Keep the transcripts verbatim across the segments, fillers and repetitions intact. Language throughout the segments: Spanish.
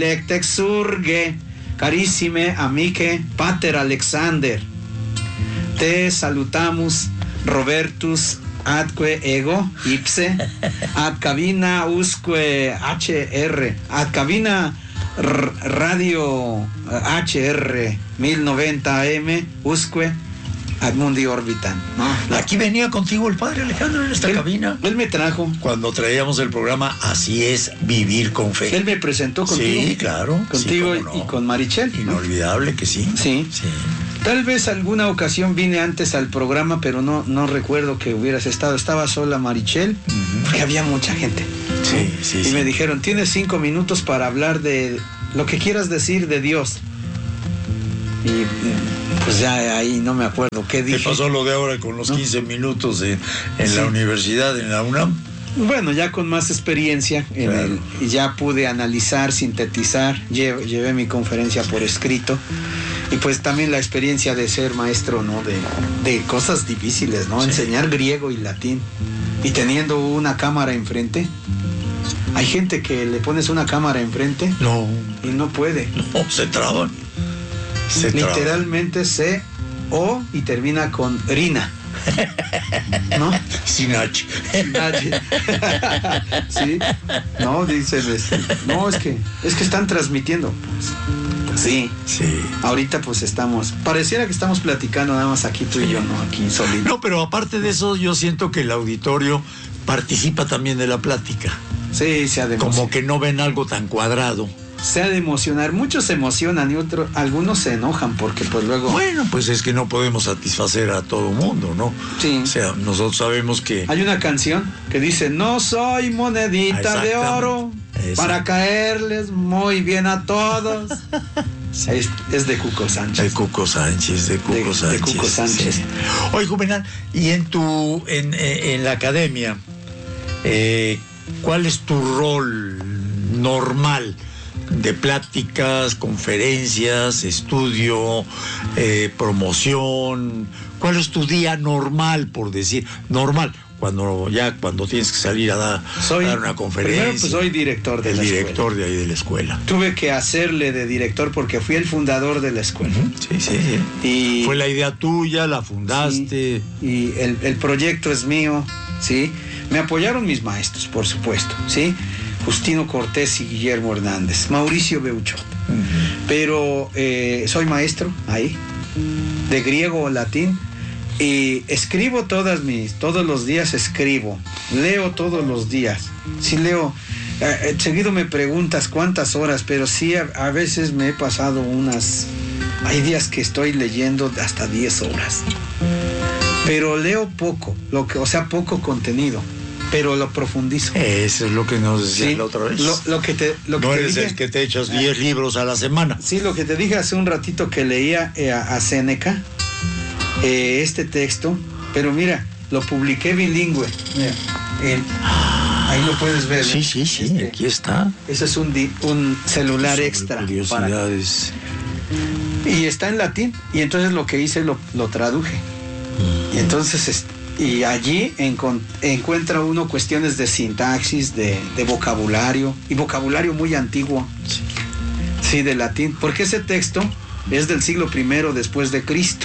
Lectex surge, carissime amiche, pater Alexander. Te salutamus, Robertus, adque ego, ipse, ad cabina usque H R, ad cabina radio H R mil noventa A M, usque ad mundi orbitan, ¿no? Aquí venía contigo el padre Alejandro en esta él, cabina. Él me trajo. Cuando traíamos el programa Así es vivir con fe. Él me presentó contigo. Sí, claro. Contigo sí, no. y con Marichel. Inolvidable, ¿no? Que sí. Sí. Sí. Tal vez alguna ocasión vine antes al programa, pero no, no recuerdo que hubieras estado. Estaba sola Marichel, uh-huh. porque había mucha gente. Sí, sí, Y sí. me dijeron, tienes cinco minutos para hablar de lo que quieras decir de Dios. Y pues ya ahí no me acuerdo qué dije. ¿Qué pasó lo de ahora con los ¿no? quince minutos en, en sí. la universidad, en la UNAM? Bueno, ya con más experiencia en claro. el, y ya pude analizar, sintetizar, llevé, llevé mi conferencia por escrito y pues también la experiencia de ser maestro, ¿no? De, de cosas difíciles, ¿no? Sí. Enseñar griego y latín y teniendo una cámara enfrente. Hay gente que le pones una cámara enfrente no. y no puede. No, se traban. Se Literalmente se o y termina con rina. ¿No? Sin H. Sin H. Sí. No, dicen, no, es que es que están transmitiendo. Pues, sí. Sí. Ahorita pues estamos, pareciera que estamos platicando nada más aquí tú y yo, ¿no? Aquí solito. No, pero aparte de eso, yo siento que el auditorio participa también de la plática. Sí, se ha de emocionar. Como que no ven algo tan cuadrado. Se ha de emocionar, muchos se emocionan y otros, algunos se enojan porque pues luego... Bueno, pues es que no podemos satisfacer a todo mundo, ¿no? Sí. O sea, nosotros sabemos que... Hay una canción que dice, no soy monedita de oro para caerles muy bien a todos. Sí. Es, es de Cuco Sánchez. De Cuco Sánchez, de Cuco de, Sánchez. De Cuco Sánchez. Sí. Oye, Juvenal, y en tu, en, en la academia, eh, ¿cuál es tu rol normal? De pláticas, conferencias, estudio, eh, promoción. ¿Cuál es tu día normal, por decir? Normal, cuando ya cuando tienes que salir a dar, soy, dar una conferencia. Primero, pues soy director de el la director escuela. de ahí de la escuela. Tuve que hacerle de director porque fui el fundador de la escuela. Uh-huh. Sí, sí, sí. Y, fue la idea tuya, la fundaste. Sí, y el, el proyecto es mío, ¿sí? Me apoyaron mis maestros, por supuesto, ¿sí? Justino Cortés y Guillermo Hernández, Mauricio Beuchot. Uh-huh. Pero eh, soy maestro ahí, de griego o latín, y escribo todas mis, todos los días escribo, leo todos los días. Sí leo, eh, seguido me preguntas cuántas horas, pero sí a, a veces me he pasado unas, hay días que estoy leyendo hasta diez horas. Pero leo poco, lo que, o sea, poco contenido. Pero lo profundizo. Eso es lo que nos decía sí, la otra vez. Lo, lo que te, lo que no te eres dije, el que te echas diez ah, libros a la semana. Sí, lo que te dije hace un ratito que leía eh, a, a Séneca, eh, este texto, pero mira, lo publiqué bilingüe. Mira, eh, ahí lo puedes ver. Sí, sí, sí, este, aquí está. Ese es un, di, un celular Sobre extra. Curiosidades. Para... Y está en latín, y entonces lo que hice lo, lo traduje. Mm. Y entonces... Este, y allí encont- encuentra uno cuestiones de sintaxis, de, de vocabulario, y vocabulario muy antiguo, sí. sí, de latín, porque ese texto es del siglo primero después de Cristo,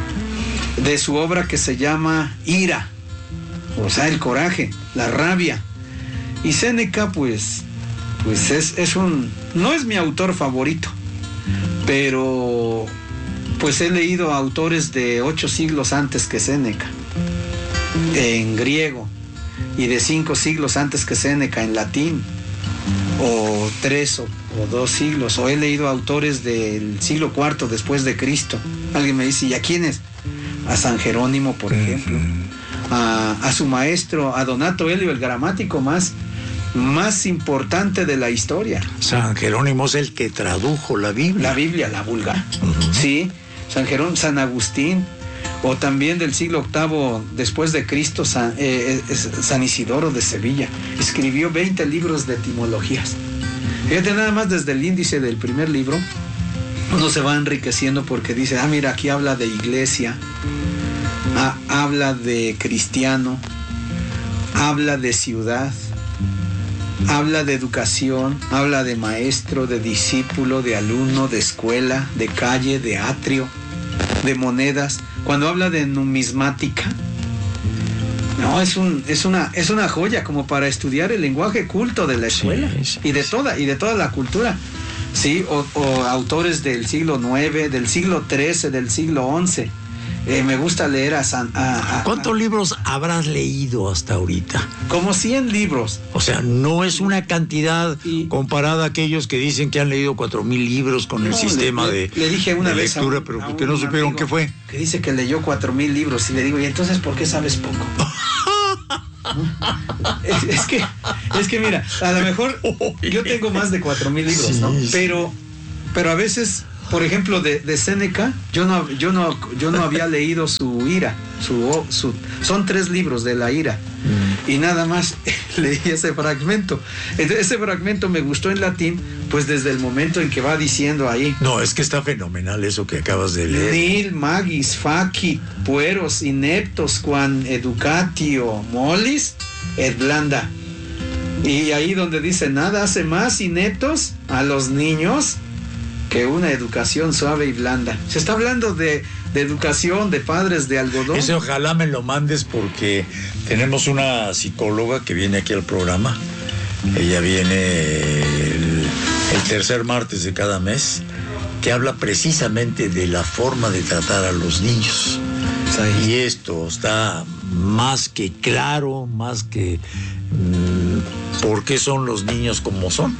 de su obra que se llama Ira, o sea, el coraje, la rabia. Y Séneca, pues, pues es, es un, no es mi autor favorito, pero pues he leído a autores de ocho siglos antes que Séneca, en griego, y de cinco siglos antes que Séneca en latín, o tres o, o dos siglos, o he leído autores del siglo cuarto después de Cristo. Alguien me dice, ¿y a quiénes? A San Jerónimo, por ejemplo, a, a su maestro, a Donato Helio, el gramático más, más importante de la historia. San Jerónimo es el que tradujo la Biblia. La Biblia, la vulgar. Uh-huh. Sí, San Jerónimo, San Agustín, o también del siglo octavo después de Cristo, San, eh, San Isidoro de Sevilla. Escribió veinte libros de etimologías. Fíjate, nada más desde el índice del primer libro, uno se va enriqueciendo porque dice, ah, mira, aquí habla de iglesia, ah, habla de cristiano, habla de ciudad, habla de educación, habla de maestro, de discípulo, de alumno, de escuela, de calle, de atrio, de monedas. Cuando habla de numismática, no, es un, es una, es una joya como para estudiar el lenguaje culto de la escuela, sí, sí, y de toda, y de toda la cultura. Sí, o, o autores del siglo nueve, del siglo trece, del siglo once. Eh, me gusta leer a San... A, a, ¿Cuántos a, libros habrás leído hasta ahorita? Como cien libros. O sea, no es una cantidad y, comparada a aquellos que dicen que han leído cuatro mil libros con no, el sistema le, de, le dije una de vez lectura, a un, pero a que no supieron qué fue. Que dice que leyó cuatro mil libros y le digo, ¿y entonces por qué sabes poco? es, es que, es que mira, a lo mejor yo tengo más de cuatro mil libros, sí, ¿no? Sí. Pero, pero a veces... Por ejemplo, de, de Séneca, yo no, yo no, yo no había leído su Ira, su, su, son tres libros de la Ira, mm. y nada más leí ese fragmento. Entonces, ese fragmento me gustó en latín, pues desde el momento en que va diciendo ahí. No, es que está fenomenal eso que acabas de leer. Nil, magis, facit, pueros, ineptos, quan educatio, molis, et blanda. Y ahí donde dice, nada hace más ineptos a los niños que una educación suave y blanda. Se está hablando de, de educación, de padres de algodón. Ese ojalá me lo mandes porque tenemos una psicóloga que viene aquí al programa. Ella viene el, el tercer martes de cada mes, que habla precisamente de la forma de tratar a los niños. Sí. Y esto está más que claro, más que mmm, por qué son los niños como son.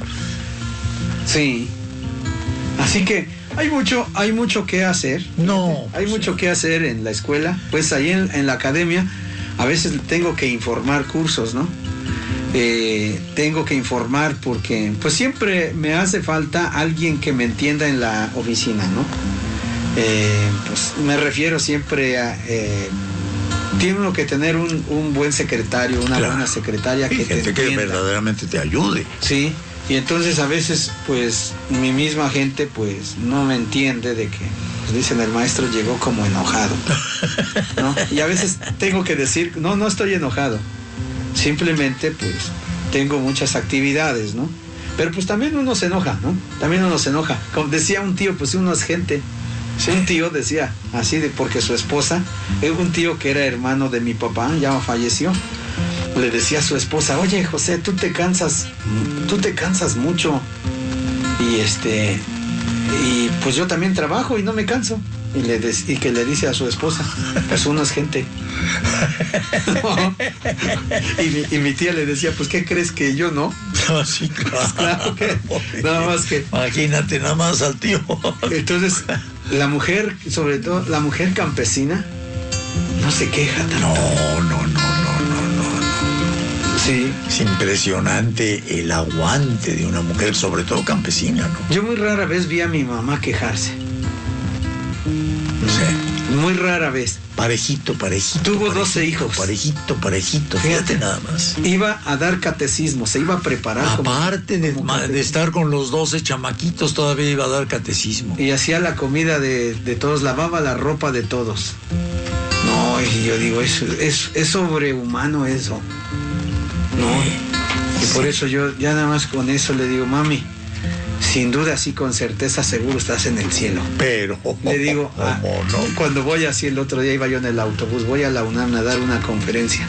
Sí. Así que hay mucho, hay mucho que hacer. No. Hay mucho que hacer en la escuela. Pues ahí en, en la academia a veces tengo que informar cursos, ¿no? Eh, tengo que informar porque pues siempre me hace falta alguien que me entienda en la oficina, ¿no? Eh, pues me refiero siempre a... Eh, tiene uno que tener un, un buen secretario, una claro. buena secretaria que gente te que verdaderamente te ayude. Sí. Y entonces a veces, pues, mi misma gente, pues, no me entiende de que, pues, dicen, el maestro llegó como enojado, ¿no? Y a veces tengo que decir, no, no estoy enojado. Simplemente, pues, tengo muchas actividades, ¿no? Pero, pues, también uno se enoja, ¿no? También uno se enoja. Como decía un tío, pues, uno es gente. Sí. Un tío decía, así, de porque su esposa, un tío que era hermano de mi papá, ya falleció. Le decía a su esposa, oye, José, tú te cansas, tú te cansas mucho. Y este, y pues yo también trabajo y no me canso. Y, le de, y que le dice a su esposa, pues uno es gente. ¿No? y, mi, y mi tía le decía, pues ¿qué crees que yo no? No, sí, claro. Claro que, nada más que. Imagínate nada más al tío. Entonces, la mujer, sobre todo la mujer campesina, no se queja tanto. No, no, no. Sí. Es impresionante el aguante de una mujer, sobre todo campesina, ¿no? Yo muy rara vez vi a mi mamá quejarse. No sé. Muy rara vez. Parejito, parejito. Tuvo parejito, doce hijos. Parejito, parejito. Fíjate, Fíjate nada más. Iba a dar catecismo, se iba a preparar. Aparte como, de, como de estar con los doce chamaquitos, todavía iba a dar catecismo. Y hacía la comida de, de todos, lavaba la ropa de todos. No, y yo digo, es, es, es sobrehumano eso. No, y por eso yo ya nada más con eso le digo, mami, sin duda, sí, con certeza, seguro estás en el cielo. Pero, le digo, ah, no? cuando voy así, el otro día iba yo en el autobús, voy a la UNAM a dar una conferencia.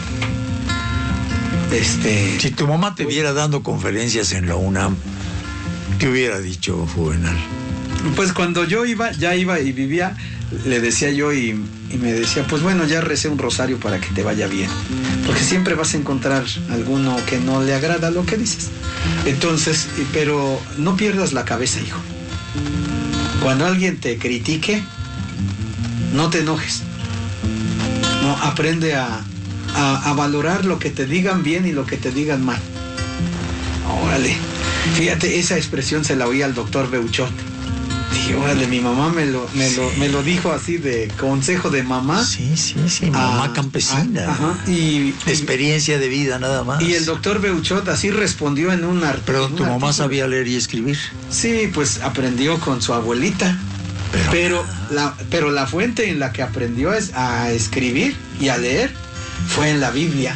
Este. Si tu mamá te viera dando conferencias en la UNAM, ¿qué hubiera dicho, Juvenal? Pues cuando yo iba, ya iba y vivía, le decía yo y, y me decía, pues bueno, ya recé un rosario para que te vaya bien. Porque siempre vas a encontrar alguno que no le agrada lo que dices. Entonces, pero no pierdas la cabeza, hijo. Cuando alguien te critique, no te enojes. No, aprende a, a, a valorar lo que te digan bien y lo que te digan mal. Órale. Fíjate, esa expresión se la oí al doctor Beuchot. Dije, órale, mi mamá me lo, me, sí. lo, me lo dijo así de consejo de mamá. Sí, sí, sí, mamá a, campesina. A, ajá, y, de experiencia de vida nada más. Y el doctor Beuchot así respondió en un artículo. Pero tu mamá artículo. sabía leer y escribir. Sí, pues aprendió con su abuelita. Pero, pero, la, pero la fuente en la que aprendió es a escribir y a leer fue en la Biblia.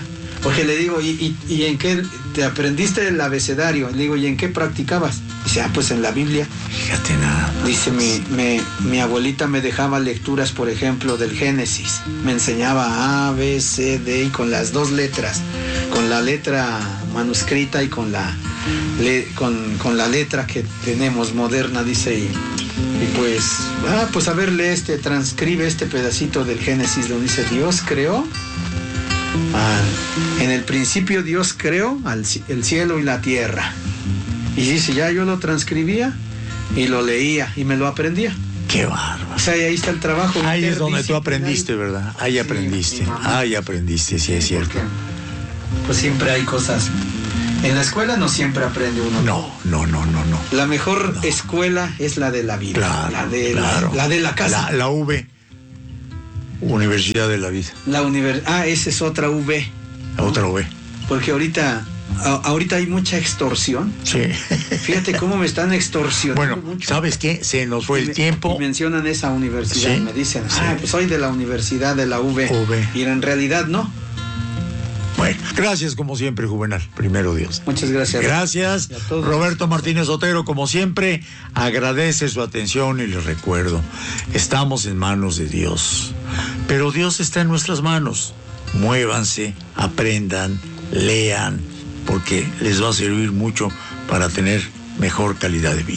Porque le digo, ¿y, y, y en qué te aprendiste el abecedario? Le digo, ¿y en qué practicabas? Dice, ah, pues en la Biblia. Fíjate nada más. Dice, mi, mi, mi abuelita me dejaba lecturas, por ejemplo, del Génesis. Me enseñaba A, B, C, D, y con las dos letras. Con la letra manuscrita y con la, le, con, con la letra que tenemos moderna, dice, y, y pues, ah, pues a ver, lee este, transcribe este pedacito del Génesis donde dice, Dios creó. Ah, en el principio Dios creó al, el cielo y la tierra. Y dice, ya yo lo transcribía y lo leía y me lo aprendía. Qué bárbaro. O sea, ahí está el trabajo. Ahí es donde tú aprendiste, ¿verdad? Ahí aprendiste. Sí, ahí aprendiste, sí, es cierto. Pues siempre hay cosas. En la escuela no siempre aprende uno. No, no, no, no, no. La mejor no. escuela es la de la vida. Claro, la, de claro. la, la de la casa. La, la V. Universidad de la Vida. La univers Ah, esa es otra V. ¿No? Otra V. Porque ahorita, a, ahorita hay mucha extorsión. Sí. Fíjate cómo me están extorsionando. Bueno, mucho. ¿sabes qué? Se nos fue y el me, tiempo. Y mencionan esa universidad. Sí. Me dicen, Sí. ah, pues soy de la Universidad de la V. V. Y en realidad no. Bueno, gracias como siempre, Juvenal. Primero Dios. Muchas gracias. Gracias. Roberto Martínez Otero, como siempre, agradece su atención y les recuerdo, estamos en manos de Dios, pero Dios está en nuestras manos. Muévanse, aprendan, lean, porque les va a servir mucho para tener mejor calidad de vida.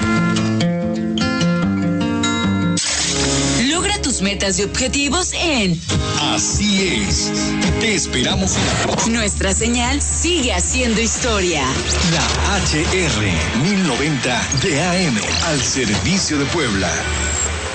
Tus metas y objetivos en Así es. Te esperamos en la... Nuestra señal sigue haciendo historia. La H R mil noventa de A M al servicio de Puebla.